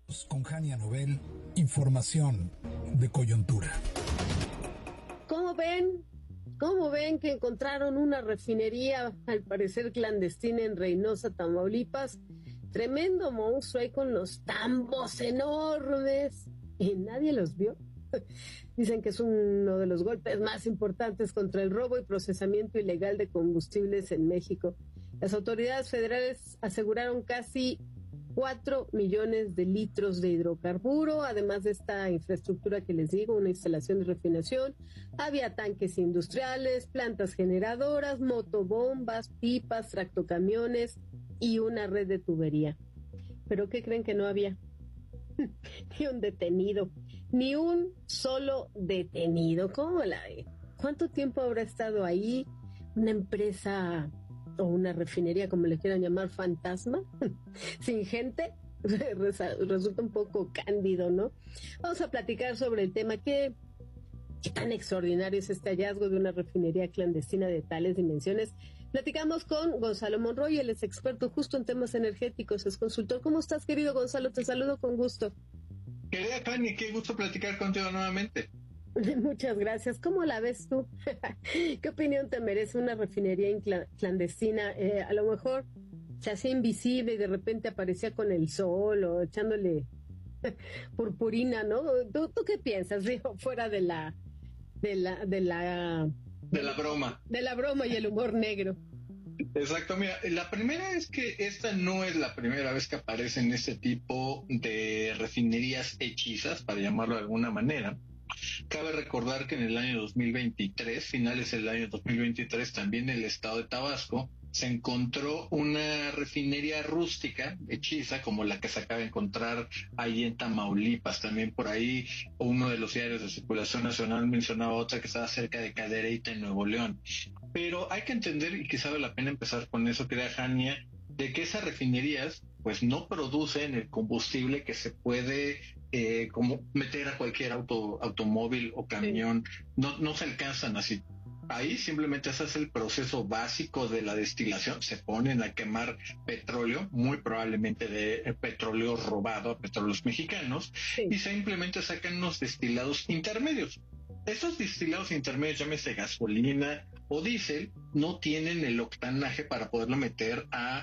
Con Jania Nobel, información de coyuntura. ¿Cómo ven? ¿Cómo ven que encontraron una refinería, al parecer clandestina, en Reynosa, Tamaulipas? Tremendo monstruo ahí con los tambos enormes. ¿Y nadie los vio? Dicen que es uno de los golpes más importantes contra el robo y procesamiento ilegal de combustibles en México. Las autoridades federales aseguraron casi 4 millones de litros de hidrocarburo, además de esta infraestructura que les digo, una instalación de refinación. Había tanques industriales, plantas generadoras, motobombas, pipas, tractocamiones y una red de tubería. ¿Pero qué creen que no había? Ni un detenido, ni un solo detenido. ¿Cómo la ve? ¿Cuánto tiempo habrá estado ahí una empresa o una refinería, como le quieran llamar, fantasma, sin gente? Resulta un poco cándido, ¿no? Vamos a platicar sobre el tema. ¿Qué tan extraordinario es este hallazgo de una refinería clandestina de tales dimensiones? Platicamos con Gonzalo Monroy, él es experto justo en temas energéticos, es consultor. ¿Cómo estás, querido Gonzalo? Te saludo con gusto. Querida Fanny, qué gusto platicar contigo nuevamente. Muchas gracias. ¿Cómo la ves tú? ¿Qué opinión te merece una refinería clandestina? A lo mejor se hacía invisible y de repente aparecía con el sol o echándole purpurina, ¿no? ¿Tú qué piensas, digo, fuera de la broma? De la broma y el humor negro. Exacto, mira, la primera es que esta no es la primera vez que aparecen este tipo de refinerías hechizas, para llamarlo de alguna manera. Cabe recordar que en el año 2023, finales del año 2023, también en el estado de Tabasco, se encontró una refinería rústica, hechiza, como la que se acaba de encontrar ahí en Tamaulipas. También por ahí uno de los diarios de circulación nacional mencionaba otra que estaba cerca de Cadereyta, en Nuevo León. Pero hay que entender, y quizá vale la pena empezar con eso, querida Jania, de que esas refinerías pues no producen el combustible que se puede como meter a cualquier automóvil o camión. Sí. No se alcanzan así. Ahí simplemente se hace el proceso básico de la destilación, se ponen a quemar petróleo, muy probablemente de petróleo robado a petróleos mexicanos, sí, y simplemente sacan unos destilados intermedios. Estos destilados intermedios, llámese gasolina o diésel, no tienen el octanaje para poderlo meter a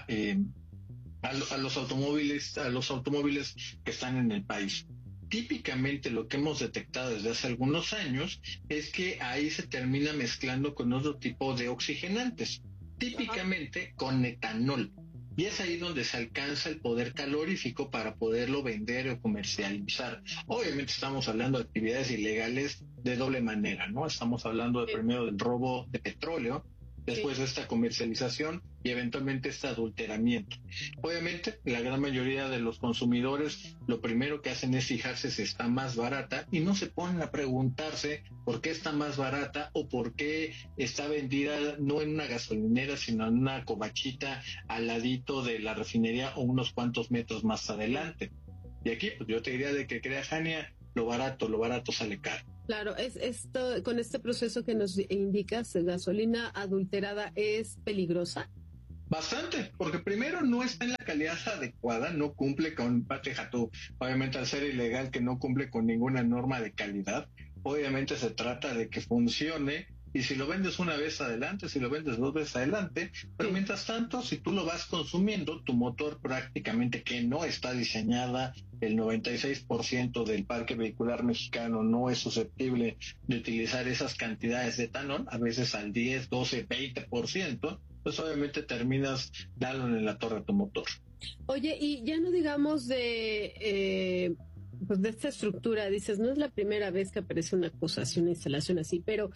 los automóviles que están en el país. Típicamente lo que hemos detectado desde hace algunos años es que ahí se termina mezclando con otro tipo de oxigenantes, típicamente con etanol. Y es ahí donde se alcanza el poder calorífico para poderlo vender o comercializar. Obviamente estamos hablando de actividades ilegales de doble manera, ¿no? Estamos hablando primero del robo de petróleo, después de esta comercialización y eventualmente este adulteramiento. Obviamente, la gran mayoría de los consumidores lo primero que hacen es fijarse si está más barata y no se ponen a preguntarse por qué está más barata o por qué está vendida no en una gasolinera, sino en una covachita al ladito de la refinería o unos cuantos metros más adelante. Y aquí, pues yo te diría de que, crea Jania, lo barato sale caro. Claro, esto, con este proceso que nos indicas, gasolina adulterada, ¿es peligrosa? Bastante, porque primero no está en la calidad adecuada, no cumple con, obviamente al ser ilegal que no cumple con ninguna norma de calidad, obviamente se trata de que funcione, y si lo vendes una vez adelante, si lo vendes 2 veces adelante, pero mientras tanto, si tú lo vas consumiendo, tu motor prácticamente que no está diseñada, el 96% del parque vehicular mexicano no es susceptible de utilizar esas cantidades de etanol, a veces al 10, 12, 20%, pues obviamente terminas dándole en la torre a tu motor. Oye, y ya no digamos de esta estructura, dices, no es la primera vez que aparece una cosa así, una instalación así, pero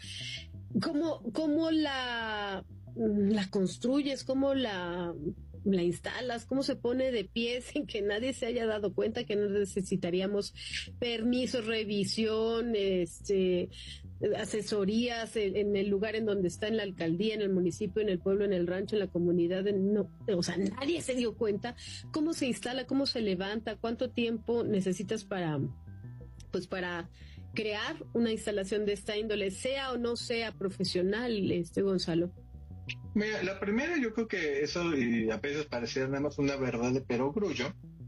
¿cómo la construyes? ¿Cómo la instalas? ¿Cómo se pone de pie sin que nadie se haya dado cuenta que no necesitaríamos permisos, revisión, asesorías en el lugar en donde está, en la alcaldía, en el municipio, en el pueblo, en el rancho, en la comunidad? O sea, nadie se dio cuenta. ¿Cómo se instala? ¿Cómo se levanta? ¿Cuánto tiempo necesitas para crear una instalación de esta índole, sea o no sea profesional, Gonzalo? Mira, la primera, yo creo que eso, y a veces pareciera nada más una verdad de perogrullo,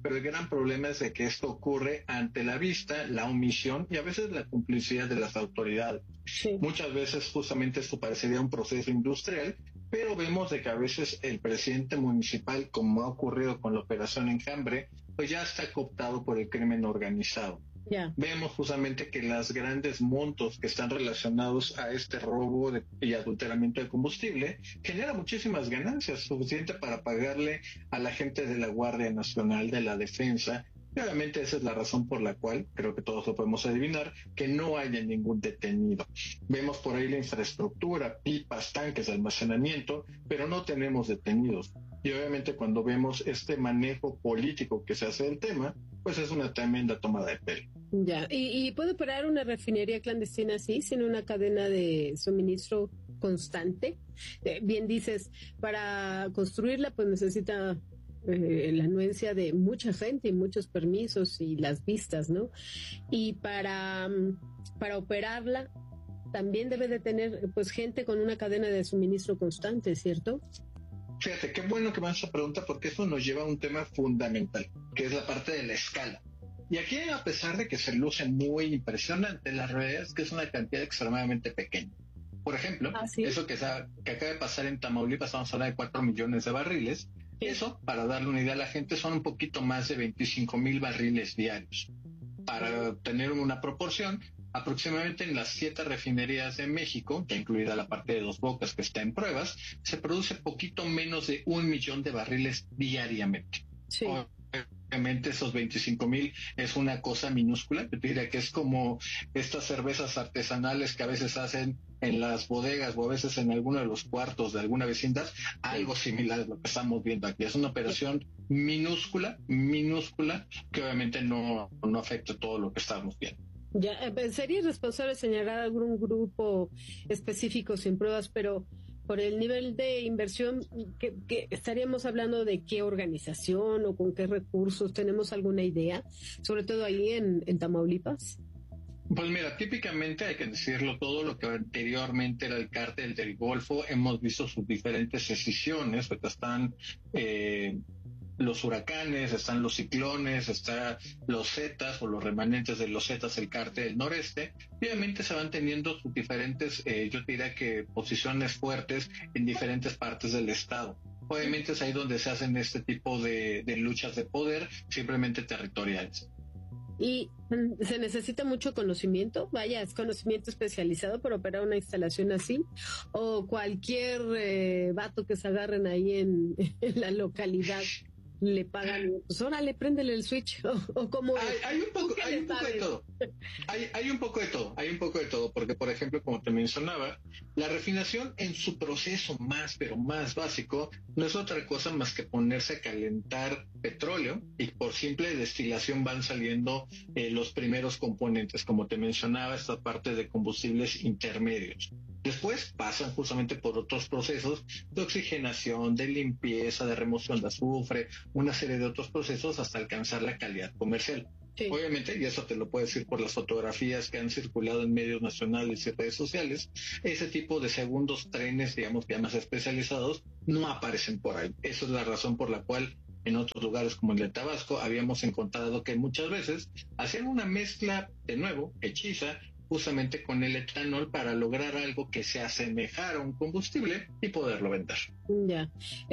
pero el gran problema es de que esto ocurre ante la vista, la omisión y a veces la complicidad de las autoridades. Sí. Muchas veces justamente esto parecería un proceso industrial, pero vemos de que a veces el presidente municipal, como ha ocurrido con la operación Enjambre, pues ya está cooptado por el crimen organizado. Yeah. Vemos justamente que los grandes montos que están relacionados a este robo y adulteramiento de combustible genera muchísimas ganancias, suficiente para pagarle a la gente de la Guardia Nacional, de la Defensa. Y obviamente esa es la razón por la cual, creo que todos lo podemos adivinar, que no haya ningún detenido. Vemos por ahí la infraestructura, pipas, tanques de almacenamiento, pero no tenemos detenidos. Y obviamente cuando vemos este manejo político que se hace del tema, pues es una tremenda tomada de pelo. Ya, ¿Y puede operar una refinería clandestina así, sin una cadena de suministro constante? Bien dices, para construirla pues necesita la anuencia de mucha gente y muchos permisos y las vistas, ¿no? Y para operarla también debe de tener pues gente con una cadena de suministro constante, ¿cierto? Fíjate, qué bueno que me haces esa pregunta porque eso nos lleva a un tema fundamental, que es la parte de la escala. Y aquí, a pesar de que se luce muy impresionante, la realidad es que es una cantidad extremadamente pequeña. Por ejemplo, ¿sí? Eso que acaba de pasar en Tamaulipas, estamos hablando de 4 millones de barriles. Sí. Eso, para darle una idea a la gente, son un poquito más de 25,000 barriles diarios. Para tener una proporción, aproximadamente en las 7 refinerías de México, ya incluida la parte de Dos Bocas que está en pruebas, se produce poquito menos de 1 millón de barriles diariamente. Sí. Obviamente esos 25,000 es una cosa minúscula. Yo diría que es como estas cervezas artesanales que a veces hacen en las bodegas o a veces en alguno de los cuartos de alguna vecindad, algo similar a lo que estamos viendo aquí. Es una operación minúscula, que obviamente no afecta todo lo que estamos viendo. Ya, sería irresponsable señalar algún grupo específico sin pruebas, pero por el nivel de inversión, que estaríamos hablando de qué organización o con qué recursos, ¿tenemos alguna idea? Sobre todo ahí en Tamaulipas. Pues mira, típicamente hay que decirlo, todo lo que anteriormente era el cártel del Golfo, hemos visto sus diferentes escisiones, porque están los huracanes, están los ciclones, están los Zetas o los remanentes de los Zetas, el cártel del noreste. Obviamente se van teniendo sus diferentes, yo diría que posiciones fuertes en diferentes partes del estado. Obviamente es ahí donde se hacen este tipo de luchas de poder, simplemente territoriales. Y se necesita mucho conocimiento, vaya, es conocimiento especializado para operar una instalación así, o cualquier vato que se agarren ahí en la localidad le pagan, pues órale, préndele el switch, o como hay un poco de todo. Hay un poco de todo, porque por ejemplo, como te mencionaba, la refinación en su proceso más básico no es otra cosa más que ponerse a calentar petróleo y por simple destilación van saliendo los primeros componentes, como te mencionaba, esta parte de combustibles intermedios. Después pasan justamente por otros procesos de oxigenación, de limpieza, de remoción de azufre, una serie de otros procesos hasta alcanzar la calidad comercial. Sí. Obviamente, y eso te lo puedo decir por las fotografías que han circulado en medios nacionales y redes sociales, ese tipo de segundos trenes, digamos, ya más especializados, no aparecen por ahí. Esa es la razón por la cual en otros lugares como el de Tabasco habíamos encontrado que muchas veces hacían una mezcla, de nuevo, hechiza, justamente con el etanol para lograr algo que se asemejara a un combustible y poderlo vender. Ya.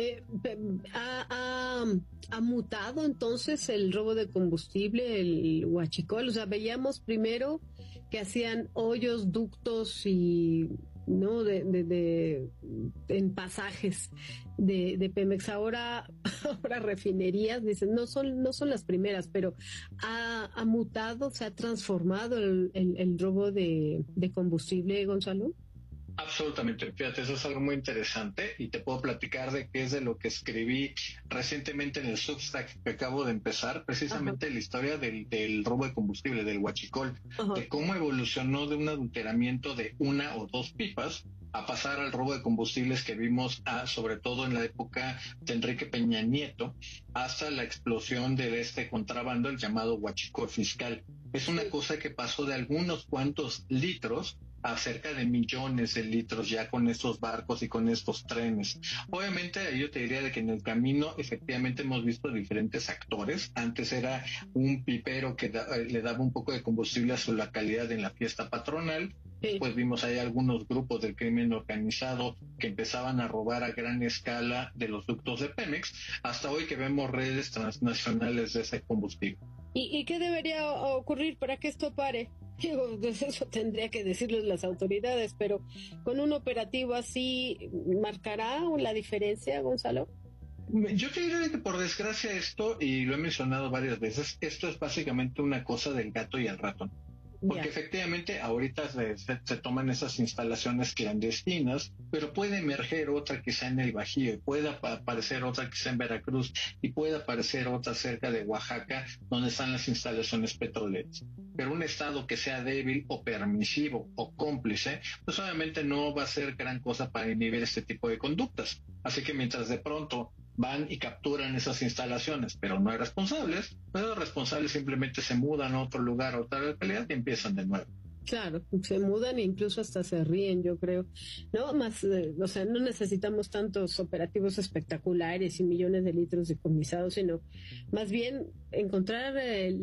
¿Ha mutado entonces el robo de combustible, el huachicol? O sea, veíamos primero que hacían hoyos, ductos y no en pasajes de Pemex. Ahora refinerías, dicen, no son las primeras, pero ha mutado, se ha transformado el robo de combustible, Gonzalo. Absolutamente, fíjate, eso es algo muy interesante y te puedo platicar de qué es de lo que escribí recientemente en el Substack que acabo de empezar, precisamente Ajá. La historia del robo de combustible, del huachicol, Ajá. De cómo evolucionó de un adulteramiento de 1 o 2 pipas a pasar al robo de combustibles que vimos sobre todo en la época de Enrique Peña Nieto, hasta la explosión de este contrabando, el llamado huachicol fiscal. Es una cosa que pasó de algunos cuantos litros a cerca de millones de litros ya con estos barcos y con estos trenes. Obviamente yo te diría de que en el camino efectivamente hemos visto diferentes actores. Antes era un pipero que le daba un poco de combustible a su localidad en la fiesta patronal. Después vimos ahí algunos grupos del crimen organizado que empezaban a robar a gran escala de los ductos de Pemex, hasta hoy que vemos redes transnacionales de ese combustible. ¿Y qué debería ocurrir para que esto pare? Digo, pues eso tendría que decirles las autoridades, pero con un operativo así, ¿marcará la diferencia, Gonzalo? Yo te diría que por desgracia esto, y lo he mencionado varias veces, esto es básicamente una cosa del gato y el ratón. Porque efectivamente ahorita se toman esas instalaciones clandestinas, pero puede emerger otra quizá en el Bajío, y puede aparecer otra quizá en Veracruz, y puede aparecer otra cerca de Oaxaca, donde están las instalaciones petroleras. Pero un estado que sea débil o permisivo o cómplice, pues obviamente no va a ser gran cosa para inhibir este tipo de conductas. Así que mientras de pronto van y capturan esas instalaciones, pero no hay responsables, pues los responsables simplemente se mudan a otro lugar, a otra localidad y empiezan de nuevo. Claro, se mudan e incluso hasta se ríen, yo creo. No más, o sea, no necesitamos tantos operativos espectaculares y millones de litros decomisados, sino más bien encontrar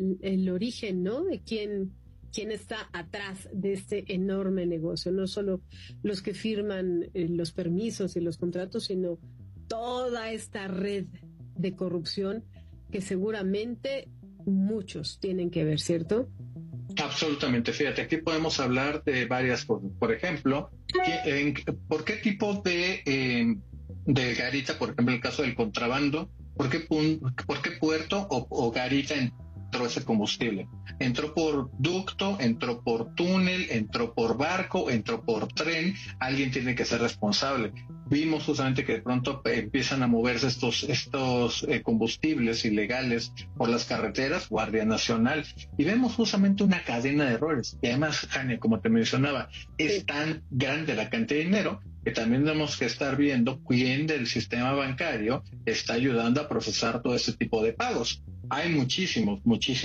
el origen, ¿no? De quién está atrás de este enorme negocio. No solo los que firman los permisos y los contratos, sino toda esta red de corrupción que seguramente muchos tienen que ver, ¿cierto? Absolutamente. Fíjate, aquí podemos hablar de varias cosas. Por ejemplo, ¿por qué tipo de garita, por ejemplo, en el caso del contrabando, por qué puerto o garita entró ese combustible? Entró por ducto, entró por túnel, entró por barco, entró por tren. Alguien tiene que ser responsable. Vimos justamente que de pronto empiezan a moverse estos combustibles ilegales por las carreteras, Guardia Nacional, y vemos justamente una cadena de errores. Y además, Jania, como te mencionaba, es tan grande la cantidad de dinero que también tenemos que estar viendo quién del sistema bancario está ayudando a procesar todo ese tipo de pagos. Hay muchísimos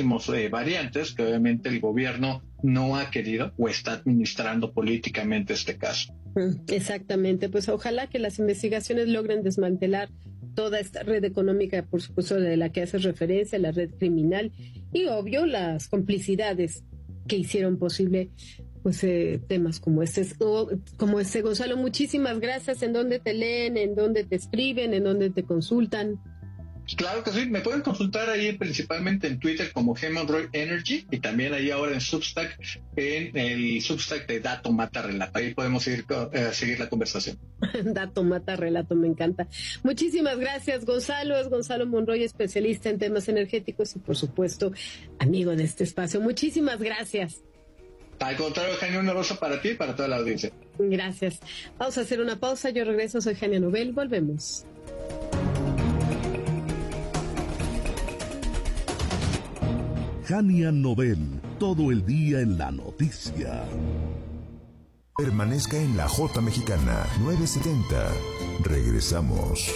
variantes que obviamente el gobierno no ha querido o está administrando políticamente este caso. Exactamente, pues ojalá que las investigaciones logren desmantelar toda esta red económica, por supuesto, de la que haces referencia, la red criminal, y obvio las complicidades que hicieron posible pues temas como este. Gonzalo, muchísimas gracias. ¿En dónde te leen? ¿En dónde te escriben? ¿En dónde te consultan? Claro que sí, me pueden consultar ahí principalmente en Twitter como Hemondroid Energy, y también ahí ahora en Substack, en el Substack de Dato Mata Relato. Ahí podemos seguir la conversación. Dato Mata Relato, me encanta. Muchísimas gracias, Gonzalo. Es Gonzalo Monroy, especialista en temas energéticos y por supuesto amigo de este espacio. Muchísimas gracias. Al contrario, Eugenia, un abrazo para ti y para toda la audiencia. Gracias. Vamos a hacer una pausa. Yo regreso, soy Jania Nobel. Volvemos. Jania Nobel, todo el día en la noticia. Permanezca en la J Mexicana 970. Regresamos.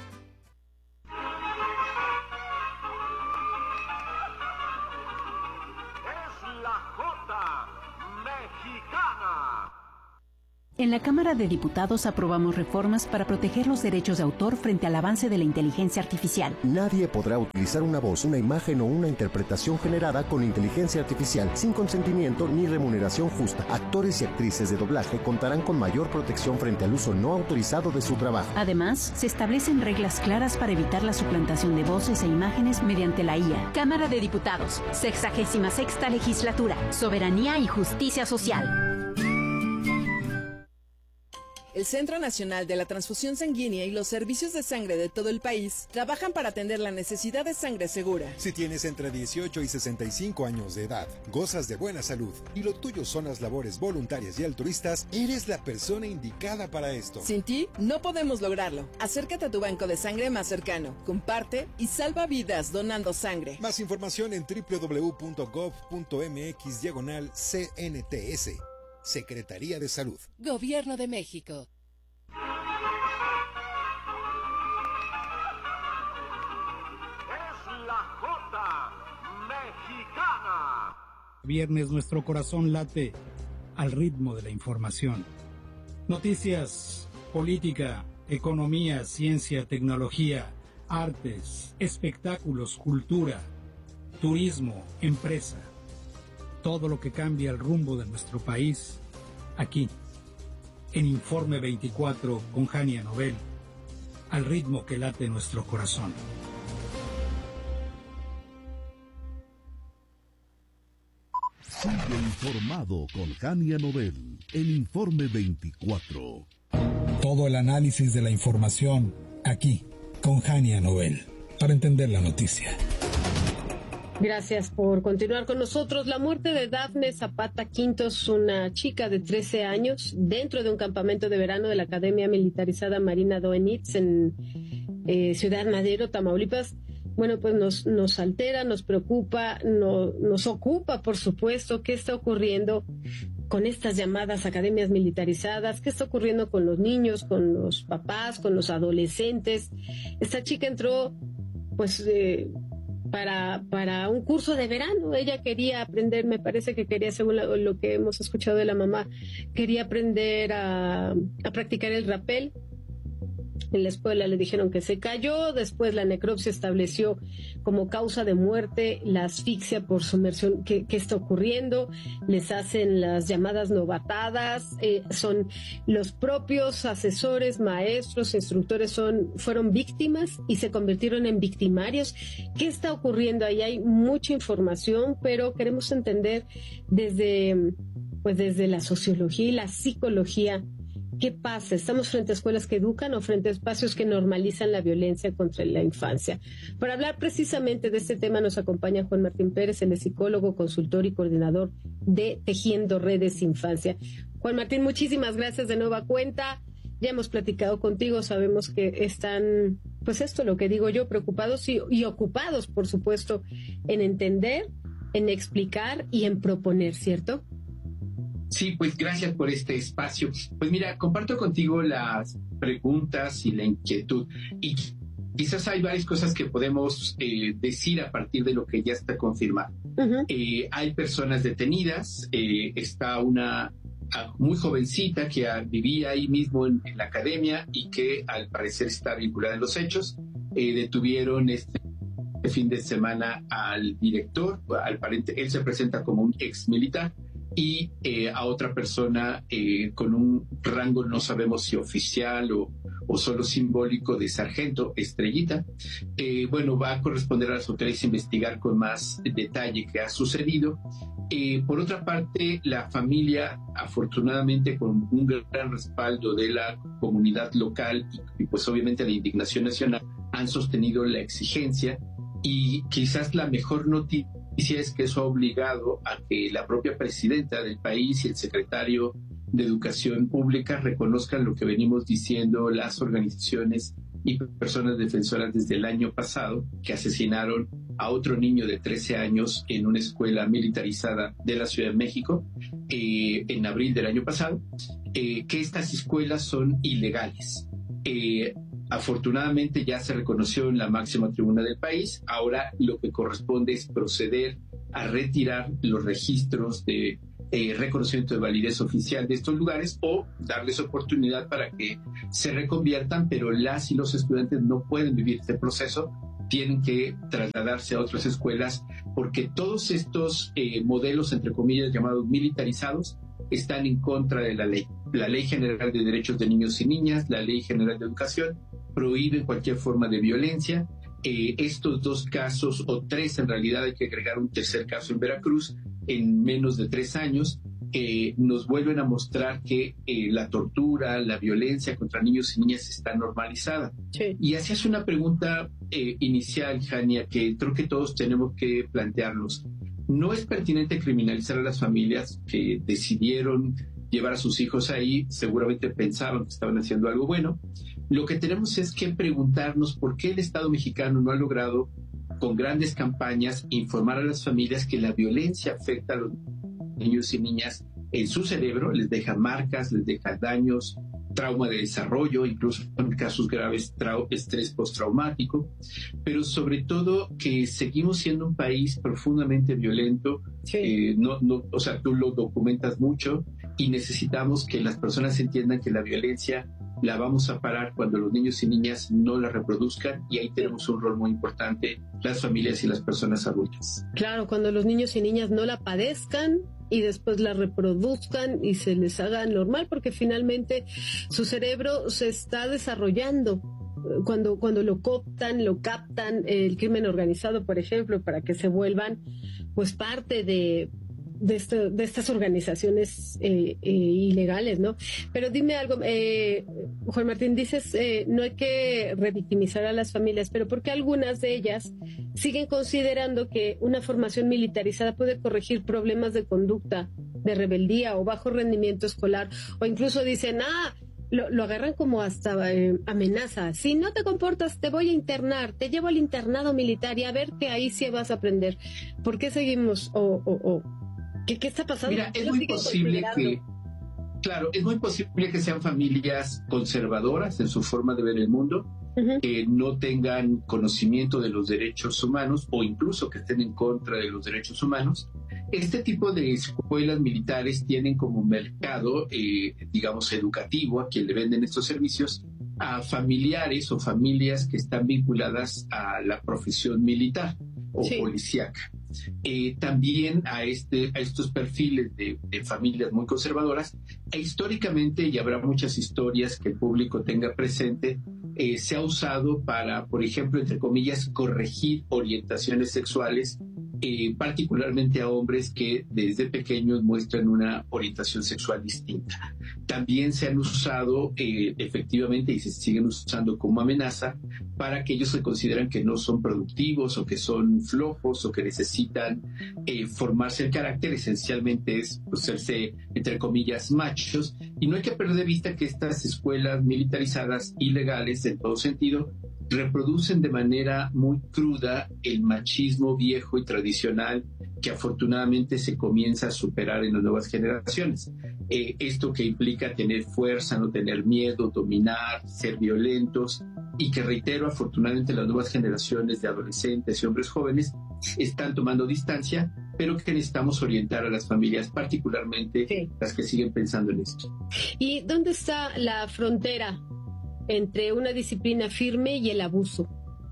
En la Cámara de Diputados aprobamos reformas para proteger los derechos de autor frente al avance de la inteligencia artificial. Nadie podrá utilizar una voz, una imagen o una interpretación generada con inteligencia artificial sin consentimiento ni remuneración justa. Actores y actrices de doblaje contarán con mayor protección frente al uso no autorizado de su trabajo. Además, se establecen reglas claras para evitar la suplantación de voces e imágenes mediante la IA. Cámara de Diputados, 66ª Legislatura, Soberanía y Justicia Social. El Centro Nacional de la Transfusión Sanguínea y los servicios de sangre de todo el país trabajan para atender la necesidad de sangre segura. Si tienes entre 18 y 65 años de edad, gozas de buena salud y lo tuyo son las labores voluntarias y altruistas, eres la persona indicada para esto. Sin ti, no podemos lograrlo. Acércate a tu banco de sangre más cercano, comparte y salva vidas donando sangre. Más información en www.gov.mx/CNTS. Secretaría de Salud. Gobierno de México. Viernes nuestro corazón late al ritmo de la información. Noticias, política, economía, ciencia, tecnología, artes, espectáculos, cultura, turismo, empresa. Todo lo que cambia el rumbo de nuestro país, aquí, en Informe 24 con Jania Nobel, al ritmo que late nuestro corazón. Sigue informado con Jania Nobel en Informe 24. Todo el análisis de la información aquí con Jania Nobel para entender la noticia. Gracias por continuar con nosotros. La muerte de Dafne Zapata Quintos, una chica de 13 años, dentro de un campamento de verano de la Academia Militarizada Marina Doenitz en Ciudad Madero, Tamaulipas. Bueno, pues nos altera, nos preocupa, nos ocupa, por supuesto, qué está ocurriendo con estas llamadas academias militarizadas, qué está ocurriendo con los niños, con los papás, con los adolescentes. Esta chica entró, pues, para un curso de verano. Ella quería aprender, me parece que quería, según lo que hemos escuchado de la mamá, quería aprender a practicar el rapel. En la escuela le dijeron que se cayó, después la necropsia estableció como causa de muerte la asfixia por sumersión. ¿Qué está ocurriendo? Les hacen las llamadas novatadas, son los propios asesores, maestros, instructores fueron víctimas y se convirtieron en victimarios. ¿Qué está ocurriendo? Ahí hay mucha información, pero queremos entender desde la sociología y la psicología. ¿Qué pasa? ¿Estamos frente a escuelas que educan o frente a espacios que normalizan la violencia contra la infancia? Para hablar precisamente de este tema nos acompaña Juan Martín Pérez, él es psicólogo, consultor y coordinador de Tejiendo Redes Infancia. Juan Martín, muchísimas gracias de nueva cuenta. Ya hemos platicado contigo, sabemos que están, pues esto lo que digo yo, preocupados y ocupados, por supuesto, en entender, en explicar y en proponer, ¿cierto? Sí, pues gracias por este espacio. Pues mira, comparto contigo las preguntas y la inquietud. Y quizás hay varias cosas que podemos decir a partir de lo que ya está confirmado. Uh-huh. Hay personas detenidas, está una muy jovencita que vivía ahí mismo en la academia y que al parecer está vinculada en los hechos. Detuvieron este fin de semana al director, él se presenta como un ex militar, y a otra persona con un rango, no sabemos si oficial o solo simbólico, de sargento, Estrellita. Bueno, va a corresponder a las autoridades investigar con más detalle qué ha sucedido. Por otra parte, la familia, afortunadamente con un gran respaldo de la comunidad local y pues obviamente la indignación nacional, han sostenido la exigencia, y quizás la mejor noticia es que eso ha obligado a que la propia presidenta del país y el secretario de Educación Pública reconozcan lo que venimos diciendo las organizaciones y personas defensoras desde el año pasado, que asesinaron a otro niño de 13 años en una escuela militarizada de la Ciudad de México en abril del año pasado, que estas escuelas son ilegales. Afortunadamente ya se reconoció en la máxima tribuna del país. Ahora lo que corresponde es proceder a retirar los registros de reconocimiento de validez oficial de estos lugares o darles oportunidad para que se reconviertan, pero las y los estudiantes no pueden vivir este proceso, tienen que trasladarse a otras escuelas, porque todos estos modelos, entre comillas, llamados militarizados, están en contra de la ley. La Ley General de Derechos de Niños y Niñas, la Ley General de Educación, prohíben cualquier forma de violencia. Estos dos casos, o tres en realidad, hay que agregar un tercer caso en Veracruz, en menos de 3 años, nos vuelven a mostrar que la tortura, la violencia contra niños y niñas está normalizada. Sí. Y hacías una pregunta inicial, Jania, que creo que todos tenemos que plantearnos. No es pertinente criminalizar a las familias que decidieron llevar a sus hijos ahí, seguramente pensaban que estaban haciendo algo bueno. Lo que tenemos es que preguntarnos por qué el Estado mexicano no ha logrado, con grandes campañas, informar a las familias que la violencia afecta a los niños y niñas en su cerebro, les deja marcas, les deja daños, trauma de desarrollo, incluso en casos graves estrés postraumático, pero sobre todo que seguimos siendo un país profundamente violento. Sí. O sea, tú lo documentas mucho y necesitamos que las personas entiendan que la violencia la vamos a parar cuando los niños y niñas no la reproduzcan, y ahí tenemos un rol muy importante las familias y las personas adultas. Claro, cuando los niños y niñas no la padezcan y después la reproduzcan y se les haga normal, porque finalmente su cerebro se está desarrollando. Cuando lo captan, el crimen organizado, por ejemplo, para que se vuelvan pues parte de estas organizaciones ilegales, ¿no? Pero dime algo, Juan Martín, dices, no hay que revictimizar a las familias, pero ¿por qué algunas de ellas siguen considerando que una formación militarizada puede corregir problemas de conducta, de rebeldía o bajo rendimiento escolar? O incluso dicen, lo agarran como hasta amenaza. Si no te comportas, te voy a internar, te llevo al internado militar y a ver que ahí sí vas a aprender. ¿Por qué seguimos ¿Qué está pasando? Mira, es muy posible que sean familias conservadoras en su forma de ver el mundo, que no tengan conocimiento de los derechos humanos o incluso que estén en contra de los derechos humanos. Este tipo de escuelas militares tienen como mercado, digamos, educativo, a quien le venden estos servicios, a familiares o familias que están vinculadas a la profesión militar o policíaca. También a estos perfiles de familias muy conservadoras, e históricamente, y habrá muchas historias que el público tenga presente, se ha usado para, por ejemplo, entre comillas, corregir orientaciones sexuales, particularmente a hombres que desde pequeños muestran una orientación sexual distinta. También se han usado efectivamente y se siguen usando como amenaza para aquellos que consideran que no son productivos o que son flojos o que necesitan formarse el carácter. Esencialmente es serse, entre comillas, machos, y no hay que perder de vista que estas escuelas militarizadas ilegales en todo sentido reproducen de manera muy cruda el machismo viejo y tradicional que afortunadamente se comienza a superar en las nuevas generaciones. Esto que implica tener fuerza, no tener miedo, dominar, ser violentos, y que, reitero, afortunadamente las nuevas generaciones de adolescentes y hombres jóvenes están tomando distancia, pero que necesitamos orientar a las familias, particularmente las que siguen pensando en esto. ¿Y dónde está la frontera entre una disciplina firme y el abuso?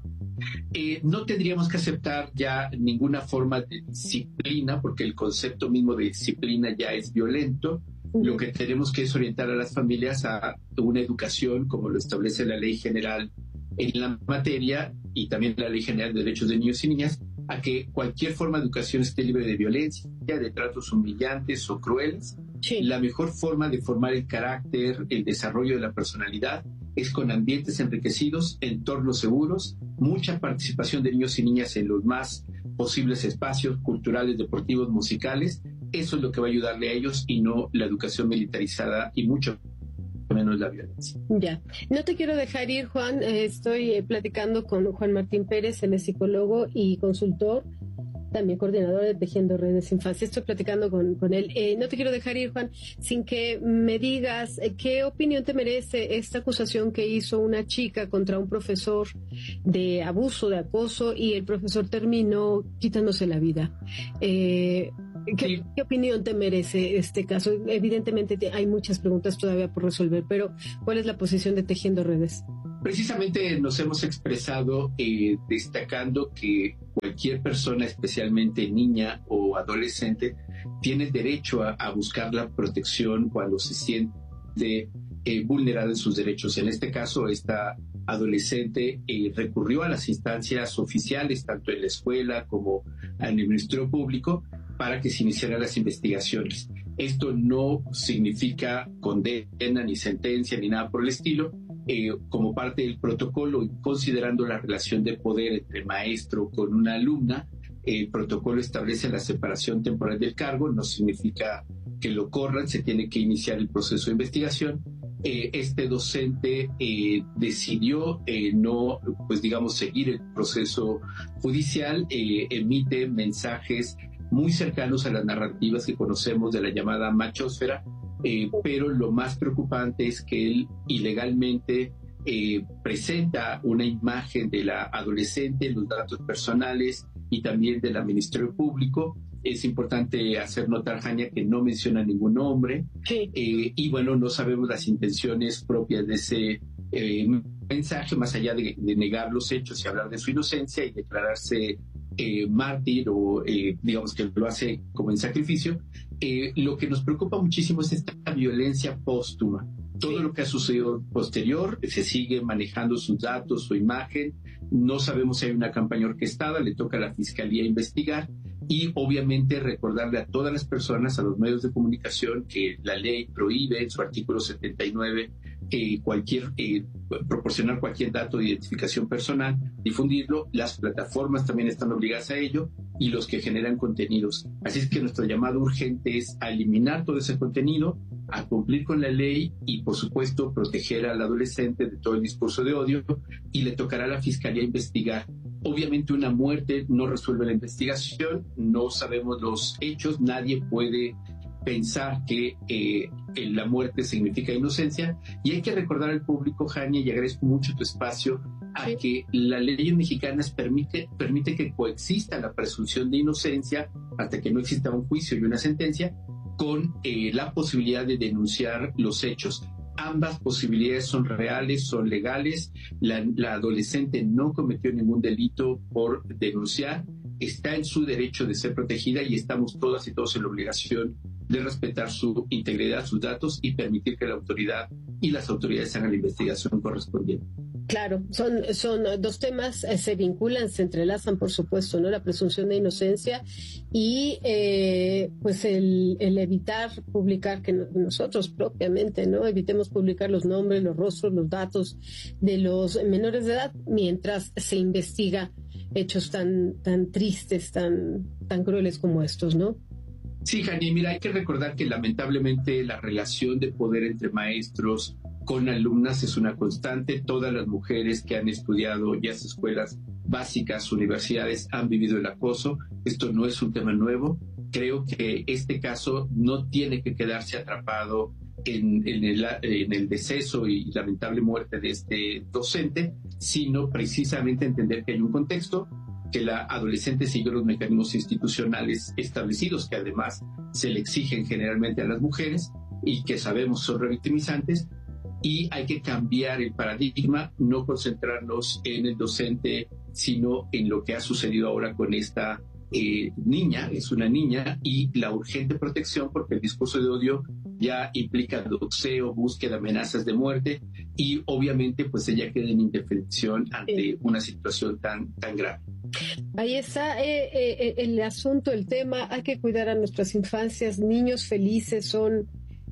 No tendríamos que aceptar ya ninguna forma de disciplina, porque el concepto mismo de disciplina ya es violento. Lo que tenemos que es orientar a las familias a una educación, como lo establece la Ley General en la materia y también la Ley General de Derechos de Niños y Niñas, a que cualquier forma de educación esté libre de violencia, de tratos humillantes o crueles. La mejor forma de formar el carácter, el desarrollo de la personalidad, es con ambientes enriquecidos, entornos seguros, mucha participación de niños y niñas en los más posibles espacios culturales, deportivos, musicales. Eso es lo que va a ayudarle a ellos, y no la educación militarizada y mucho menos la violencia. Ya, no te quiero dejar ir, Juan. Estoy platicando con Juan Martín Pérez, él es psicólogo y consultor, también coordinador de Tejiendo Redes Infancia. Estoy platicando con él. No te quiero dejar ir, Juan, sin que me digas qué opinión te merece esta acusación que hizo una chica contra un profesor de abuso, de acoso, y el profesor terminó quitándose la vida. ¿Qué opinión te merece este caso? Evidentemente hay muchas preguntas todavía por resolver, pero ¿cuál es la posición de Tejiendo Redes? Precisamente nos hemos expresado destacando que cualquier persona, especialmente niña o adolescente, tiene derecho a buscar la protección cuando se siente vulnerada en sus derechos. En este caso, esta adolescente recurrió a las instancias oficiales, tanto en la escuela como en el Ministerio Público, para que se iniciaran las investigaciones. Esto no significa condena, ni sentencia, ni nada por el estilo. Como parte del protocolo, y considerando la relación de poder entre maestro con una alumna, el protocolo establece la separación temporal del cargo. No significa que lo corran, se tiene que iniciar el proceso de investigación. Este docente decidió no, pues digamos, seguir el proceso judicial, emite mensajes muy cercanos a las narrativas que conocemos de la llamada machósfera, pero lo más preocupante es que él ilegalmente presenta una imagen de la adolescente, los datos personales y también del Ministerio Público. Es importante hacer notar, Jania, que no menciona ningún nombre. Sí. Y bueno, no sabemos las intenciones propias de ese mensaje, más allá de negar los hechos y hablar de su inocencia y declararse mártir o digamos que lo hace como en sacrificio. Lo que nos preocupa muchísimo es esta violencia póstuma. Todo lo que ha sucedido posterior, se sigue manejando sus datos, su imagen. No sabemos si hay una campaña orquestada, le toca a la Fiscalía investigar. Y obviamente recordarle a todas las personas, a los medios de comunicación, que la ley prohíbe en su artículo 79 proporcionar cualquier dato de identificación personal, difundirlo. Las plataformas también están obligadas a ello y los que generan contenidos. Así es que nuestro llamado urgente es a eliminar todo ese contenido, a cumplir con la ley y, por supuesto, proteger al adolescente de todo el discurso de odio, y le tocará a la Fiscalía investigar. Obviamente una muerte no resuelve la investigación, no sabemos los hechos, nadie puede pensar que la muerte significa inocencia, y hay que recordar al público, Jania, y agradezco mucho tu espacio, a que la ley mexicana permite que coexista la presunción de inocencia hasta que no exista un juicio y una sentencia, con la posibilidad de denunciar los hechos. Ambas posibilidades son reales, son legales. La adolescente no cometió ningún delito por denunciar, está en su derecho de ser protegida, y estamos todas y todos en la obligación de respetar su integridad, sus datos, y permitir que la autoridad y las autoridades hagan la investigación correspondiente. Claro, son dos temas, se vinculan, se entrelazan, por supuesto, ¿no? La presunción de inocencia y pues el evitar publicar, que nosotros propiamente, ¿no? Evitemos publicar los nombres, los rostros, los datos de los menores de edad mientras se investiga hechos tan tristes, tan crueles como estos, ¿no? Sí, Jani, mira, hay que recordar que lamentablemente la relación de poder entre maestros con alumnas es una constante. Todas las mujeres que han estudiado ya sea escuelas básicas, universidades, han vivido el acoso. Esto no es un tema nuevo. Creo que este caso no tiene que quedarse atrapado en el deceso y lamentable muerte de este docente, sino precisamente entender que hay un contexto, que la adolescente siguió los mecanismos institucionales establecidos, que además se le exigen generalmente a las mujeres y que sabemos son revictimizantes, y hay que cambiar el paradigma, no concentrarnos en el docente, sino en lo que ha sucedido ahora con esta niña. Es una niña, y la urgente protección, porque el discurso de odio ya implica doxeo, búsqueda, amenazas de muerte, y obviamente pues ella queda en indefensión ante una situación tan grave. Ahí está el asunto, el tema. Hay que cuidar a nuestras infancias. Niños felices son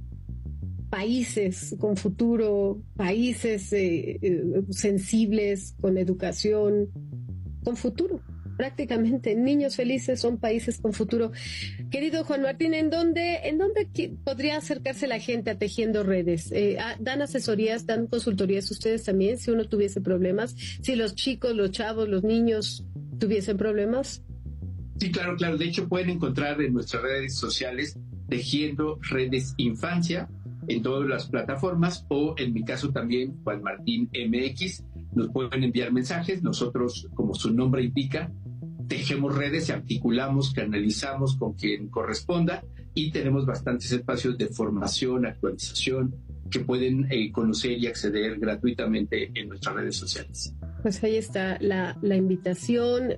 países con futuro, países sensibles, con educación, con futuro. Prácticamente niños felices son países con futuro. Querido Juan Martín, ¿en dónde podría acercarse la gente a Tejiendo Redes? ¿Dan asesorías, dan consultorías ustedes también si uno tuviese problemas? Si los chicos, los chavos, los niños tuviesen problemas. Sí, claro. De hecho, pueden encontrar en nuestras redes sociales Tejiendo Redes Infancia en todas las plataformas, o en mi caso también Juan Martín MX. Nos pueden enviar mensajes. Nosotros, como su nombre indica, tejemos redes, articulamos, canalizamos con quien corresponda, y tenemos bastantes espacios de formación, actualización, que pueden conocer y acceder gratuitamente en nuestras redes sociales. Pues ahí está la invitación.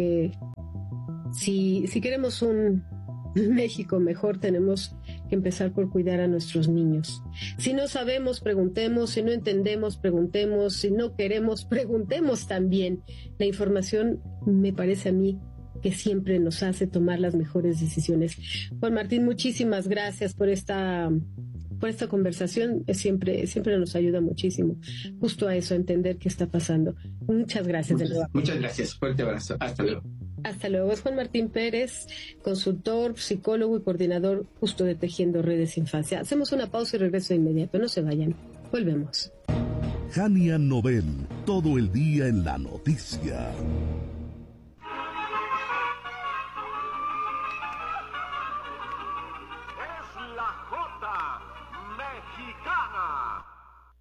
Si queremos un México mejor, tenemos que empezar por cuidar a nuestros niños. Si no sabemos, preguntemos. Si no entendemos, preguntemos. Si no queremos, preguntemos también. La información, me parece a mí, que siempre nos hace tomar las mejores decisiones. Juan Martín, muchísimas gracias por esta conversación. Siempre nos ayuda muchísimo justo a eso, a entender qué está pasando. Muchas gracias. Muchas gracias. Fuerte abrazo. Hasta luego. Hasta luego. Es Juan Martín Pérez, consultor, psicólogo y coordinador justo de Tejiendo Redes Infancia. Hacemos una pausa y regreso de inmediato. No se vayan. Volvemos. Jania Novel, todo el día en la noticia.